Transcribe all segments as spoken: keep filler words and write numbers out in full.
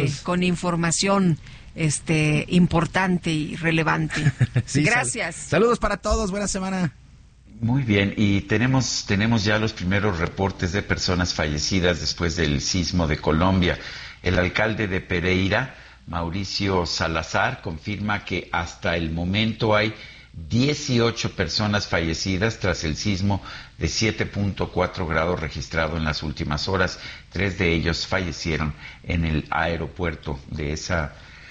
Saludos. Con información este importante y relevante. Sí, Gracias. Sal- saludos para todos, buena semana. Muy bien, y tenemos tenemos ya los primeros reportes de personas fallecidas después del sismo de Colombia. El alcalde de Pereira, Mauricio Salazar, confirma que hasta el momento hay dieciocho personas fallecidas tras el sismo de siete punto cuatro grados registrado en las últimas horas. Tres de ellos fallecieron en el aeropuerto de esa,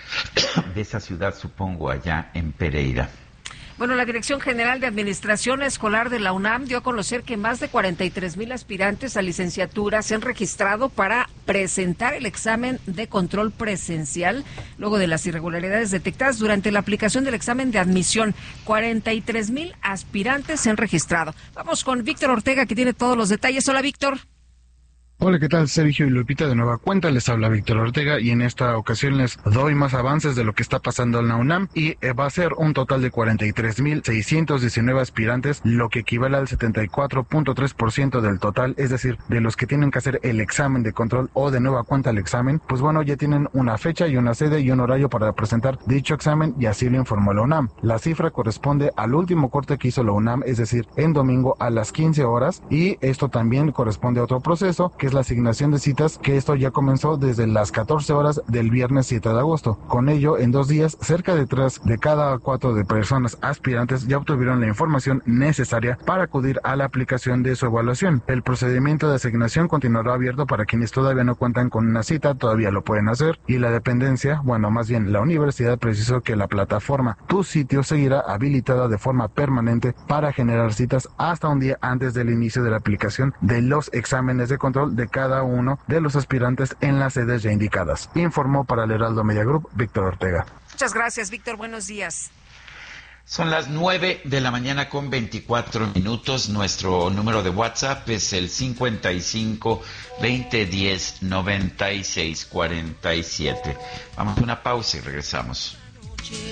de esa ciudad, supongo, allá en Pereira. Bueno, la Dirección General de Administración Escolar de la UNAM dio a conocer que más de cuarenta y tres mil aspirantes a licenciatura se han registrado para presentar el examen de control presencial luego de las irregularidades detectadas durante la aplicación del examen de admisión. cuarenta y tres mil aspirantes se han registrado. Vamos con Víctor Ortega, que tiene todos los detalles. Hola, Víctor. Hola, ¿qué tal? Sergio y Lupita, de nueva cuenta les habla Víctor Ortega y en esta ocasión les doy más avances de lo que está pasando en la UNAM y va a ser un total de cuarenta y tres mil seiscientos diecinueve aspirantes, lo que equivale al setenta y cuatro punto tres por ciento del total, es decir, de los que tienen que hacer el examen de control o de nueva cuenta el examen, pues bueno, ya tienen una fecha y una sede y un horario para presentar dicho examen y así lo informó la UNAM. La cifra corresponde al último corte que hizo la UNAM, es decir, en domingo a las quince horas, y esto también corresponde a otro proceso, que es la asignación de citas, que esto ya comenzó desde las catorce horas del viernes siete de agosto. Con ello, en dos días, cerca de tres de cada cuatro de personas aspirantes ya obtuvieron la información necesaria para acudir a la aplicación de su evaluación. El procedimiento de asignación continuará abierto para quienes todavía no cuentan con una cita, todavía lo pueden hacer, y la dependencia, bueno, más bien la universidad precisó que la plataforma Tu Sitio seguirá habilitada de forma permanente para generar citas hasta un día antes del inicio de la aplicación de los exámenes de control de cada uno de los aspirantes en las sedes ya indicadas. Informó para el Heraldo Media Group Víctor Ortega. Muchas gracias, Víctor. Buenos días. Son las nueve de la mañana con veinticuatro minutos. Nuestro número de WhatsApp es el cincuenta y cinco, veinte diez, noventa y seis cuarenta y siete. Vamos a una pausa y regresamos.